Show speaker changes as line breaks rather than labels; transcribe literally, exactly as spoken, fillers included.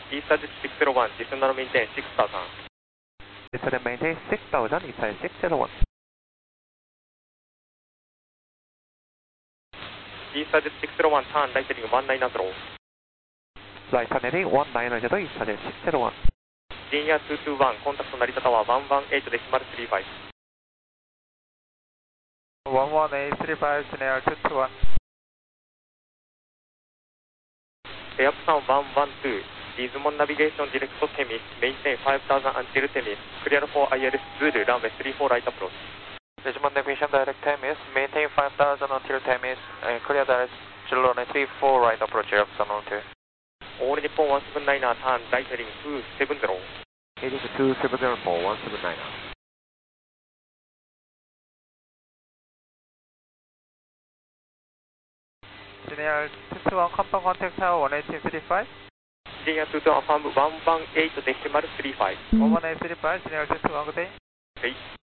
Eastern six zero one, descend and maintain six thousand.
Descend and maintain six thousand, Eastern six zero one.
Eastern six zero one, turn right heading one nine zero.
Right turn heading one nine zero, Eastern six zero one.
Linear two two one, contact Narita Tower one one eight decimal three five.
one one eight three five, Linear two two one.
Airplan one one two, Gizmon Navigation direct to Temis, maintain five thousand until Temis, clear for I L S Zulu, runway three four right approach.
Gizmon Navigation direct Temis, maintain five thousand until Temis, and clear the Zulu, runway three four right approach, Airplan one two.
All Nippon one seven nine, turn right heading two seven zero.
Heading two seven zero for one seven nine. Linear two two one, compound contact tower one eight three five.
Linear two two one, affirm one one eight decimal three five.
one one eight three five, Linear two two one, good day.
Hey.